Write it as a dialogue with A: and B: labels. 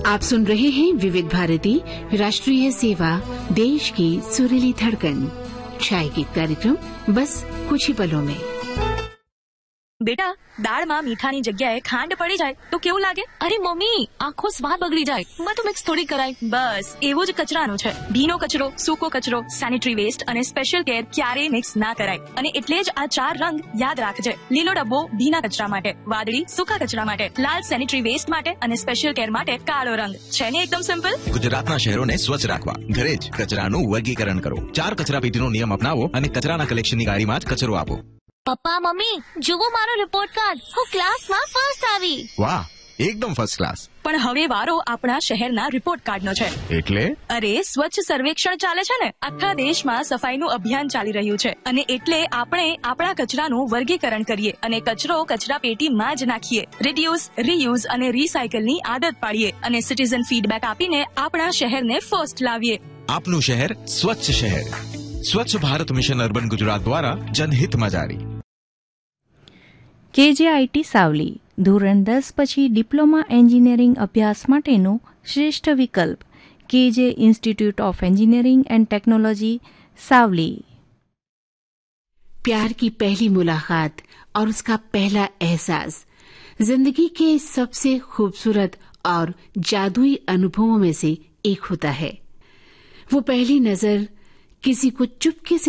A: आप सुन रहे हैं विविध भारती राष्ट्रीय सेवा, देश की सुरीली धड़कन। छाया गीत कार्यक्रम बस कुछ ही पलों में।
B: बेटा, દાળમાં મીઠાની જગ્યાએ ખાંડ પડી જાય તો કેવું લાગે?
C: અરે મમ્મી, આખો સ્વાદ બગડી જાય. મેં તો મિક્સ થોડી કરાય.
B: બસ એવું જ કચરાનું છે. ભીનો કચરો, સૂકો કચરો, સેનિટરી વેસ્ટ અને સ્પેશિયલ કેર ક્યારેય મિક્સ ના કરાય. અને એટલે જ આ 4 રંગ યાદ રાખજે. લીલો ડબ્બો ભીના કચરા માટે, વાદળી સૂકા કચરા માટે, લાલ સેનિટરી વેસ્ટ માટે અને સ્પેશિયલ કેર માટે કાળો રંગ. છે ને એકદમ સિમ્પલ?
D: ગુજરાતના શહેરોને સ્વચ્છ રાખવા ઘરે જ કચરાનું વર્ગીકરણ કરો. 4 કચરાપેટીનો નિયમ અપનાવો અને કચરાના કલેક્શનની ગાડીમાં જ કચરો આપો.
C: પપ્પા મમ્મી, જુઓ મારો રિપોર્ટ કાર્ડ. હું ક્લાસમાં ફર્સ્ટ આવી.
D: વાહ, એકદમ ફર્સ્ટ ક્લાસ.
B: પણ હવે વારો આપણા શહેરના રિપોર્ટ કાર્ડનો છે.
D: એટલે?
B: અરે, સ્વચ્છ સર્વેક્ષણ ચાલે છે ને. આખા દેશમાં સફાઈનું અભિયાન ચાલી રહ્યું છે અને એટલે આપણે આપણા કચરાનું વર્ગીકરણ કરીએ અને કચરો કચરા પેટીમાં જ નાખીએ. રિડ્યુસ, રીયુઝ અને રીસાયકલની આદત પાડીએ અને સિટીઝન ફીડબેક આપીને આપણા શહેરને ફર્સ્ટ લાવીએ.
D: આપનું શહેર સ્વચ્છ શહેર. સ્વચ્છ ભારત મિશન અર્બન ગુજરાત દ્વારા જનહિતમાં જારી.
E: KJIT સાવલી ધોરણ 10 પછી ડિપ્લોમા એન્જિનિયરિંગ અભ્યાસ માટેનું શ્રેષ્ઠ વિકલ્પ. KJ institute of engineering and technology सावली।
A: प्यार की पहली मुलाकात और उसका पहला एहसास जिंदगी के सबसे खूबसूरत और जादुई अनुभवों में से एक होता है। वो पहली नजर किसी को चुपके से